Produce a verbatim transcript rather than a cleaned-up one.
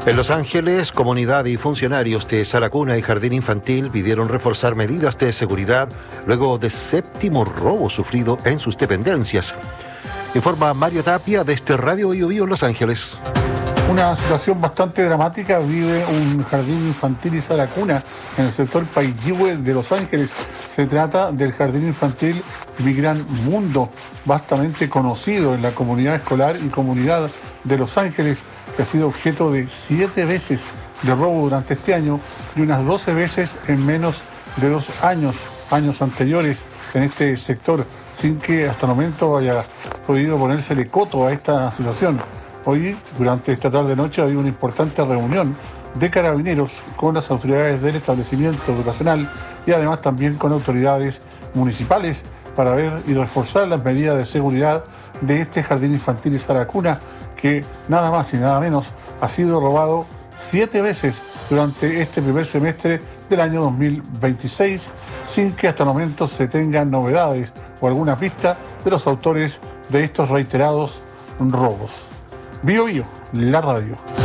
En Los Ángeles, comunidad y funcionarios de Sala Cuna y Jardín Infantil pidieron reforzar medidas de seguridad luego de séptimo robo sufrido en sus dependencias. Informa Mario Tapia desde Radio Bio Bio en Los Ángeles. Una situación bastante dramática vive un jardín infantil y sala cuna en el sector Paiyihue de Los Ángeles. Se trata del jardín infantil Mi Gran Mundo, vastamente conocido en la comunidad escolar y comunidad de Los Ángeles, que ha sido objeto de siete veces de robo durante este año y unas doce veces en menos de dos años, años anteriores en este sector, sin que hasta el momento haya podido ponérsele coto a esta situación. Hoy, durante esta tarde-noche, había una importante reunión de carabineros con las autoridades del establecimiento educacional y además también con autoridades municipales para ver y reforzar las medidas de seguridad de este jardín infantil y sala cuna que nada más y nada menos ha sido robado siete veces durante este primer semestre del año dos mil veintiséis, sin que hasta el momento se tengan novedades o alguna pista de los autores de estos reiterados robos. Bio Bio, la radio.